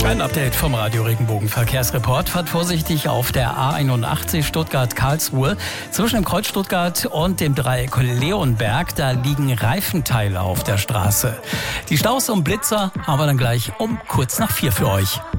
Ein Update vom Radio Regenbogen Verkehrsreport. Fahrt vorsichtig auf der A81 Stuttgart-Karlsruhe. Zwischen dem Kreuz Stuttgart und dem Dreieck Leonberg, da liegen Reifenteile auf der Straße. Die Staus um Blitzer haben wir dann gleich um kurz nach 4 für euch.